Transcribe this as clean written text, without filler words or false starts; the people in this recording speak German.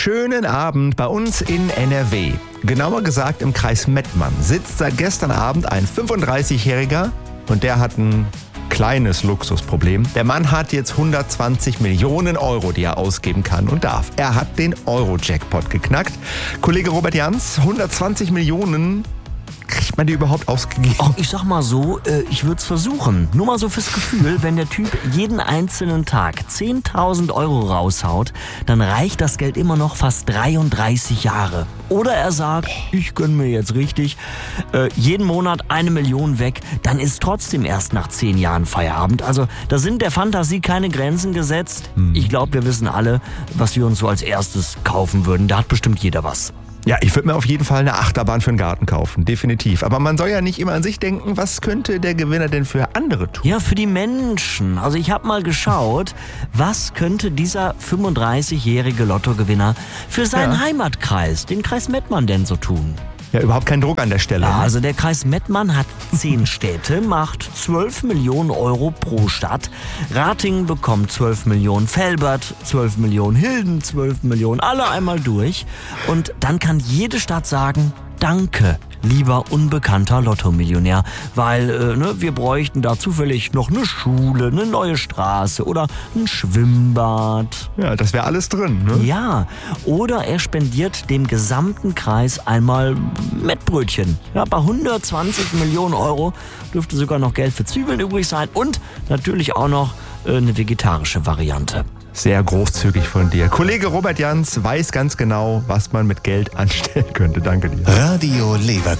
schönen Abend bei uns in NRW. Genauer gesagt im Kreis Mettmann sitzt seit gestern Abend ein 35-Jähriger und der hat ein kleines Luxusproblem. Der Mann hat jetzt 120 Millionen Euro, die er ausgeben kann und darf. Er hat den Euro-Jackpot geknackt. Kollege Robert Jans, 120 Millionen, kriegt man die überhaupt ausgegeben? Oh, ich sag mal so, ich würde es versuchen. Nur mal so fürs Gefühl, wenn der Typ jeden einzelnen Tag 10.000 Euro raushaut, dann reicht das Geld immer noch fast 33 Jahre. Oder er sagt, ich gönn mir jetzt richtig, jeden Monat 1 Million weg, dann ist trotzdem erst nach 10 Jahren Feierabend. Also da sind der Fantasie keine Grenzen gesetzt. Ich glaube, wir wissen alle, was wir uns so als erstes kaufen würden. Da hat bestimmt jeder was. Ja, ich würde mir auf jeden Fall eine Achterbahn für den Garten kaufen, definitiv. Aber man soll ja nicht immer an sich denken, was könnte der Gewinner denn für andere tun? Ja, für die Menschen. Also ich habe mal geschaut, was könnte dieser 35-jährige Lottogewinner für seinen Heimatkreis, den Kreis Mettmann, denn so tun? Ja, überhaupt kein Druck an der Stelle. Ja, also der Kreis Mettmann hat 10 Städte, macht 12 Millionen Euro pro Stadt. Ratingen bekommt 12 Millionen, Velbert 12 Millionen, Hilden 12 Millionen, alle einmal durch. Und dann kann jede Stadt sagen, danke, lieber unbekannter Lottomillionär, weil wir bräuchten da zufällig noch eine Schule, eine neue Straße oder ein Schwimmbad. Ja, das wäre alles drin, ne? Ja, oder er spendiert dem gesamten Kreis einmal Mettbrötchen. Ja, bei 120 Millionen Euro dürfte sogar noch Geld für Zwiebeln übrig sein und natürlich auch noch eine vegetarische Variante. Sehr großzügig von dir. Kollege Robert Jans weiß ganz genau, was man mit Geld anstellen könnte. Danke dir. Radio Leverkusen.